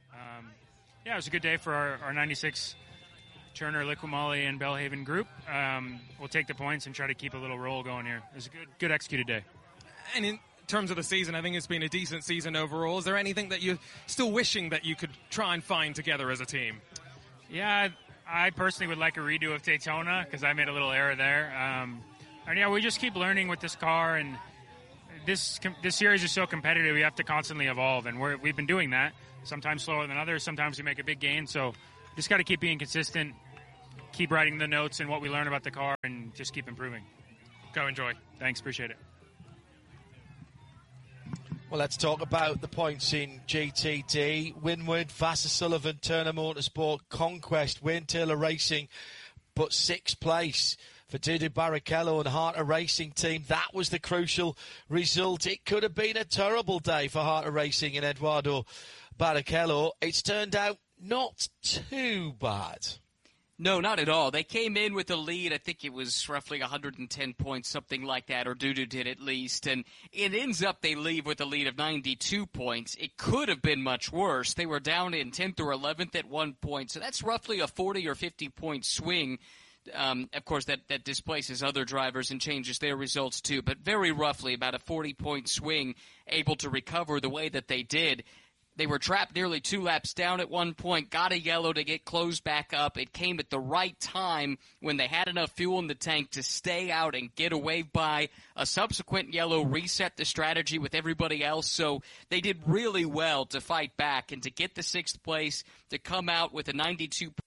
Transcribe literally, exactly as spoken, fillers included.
Um, yeah, it was a good day for our, our ninety-six Turner, Liqui and Belhaven group. Um, we'll take the points and try to keep a little roll going here. It was a good, good executed day. And in terms of the season, I think it's been a decent season overall. Is there anything that you're still wishing that you could try and find together as a team? Yeah, I personally would like a redo of Daytona because I made a little error there. Um, and yeah, we just keep learning with this car, and this this series is so competitive. We have to constantly evolve, and we're, we've been doing that. Sometimes slower than others. Sometimes we make a big gain. So just got to keep being consistent, keep writing the notes and what we learn about the car, and just keep improving. Go enjoy. Thanks, appreciate it. Well, let's talk about the points in G T D. Winward, Vassar Sullivan, Turner Motorsport, Conquest, Wayne Taylor Racing, but sixth place for Dudu Barrichello and Harter Racing Team. That was the crucial result. It could have been a terrible day for Harter Racing and Eduardo Barrichello. It's turned out not too bad. No, not at all. They came in with a lead. I think it was roughly one hundred ten points, something like that, or Dudu did at least. And it ends up they leave with a lead of ninety-two points. It could have been much worse. They were down in tenth or eleventh at one point, so that's roughly a forty or fifty point swing. Um, of course, that, that displaces other drivers and changes their results too, but very roughly about a forty point swing, able to recover the way that they did. They were trapped nearly two laps down at one point, got a yellow to get closed back up. It came at the right time when they had enough fuel in the tank to stay out and get away by. A subsequent yellow reset the strategy with everybody else, so they did really well to fight back and to get the sixth place, to come out with a ninety-two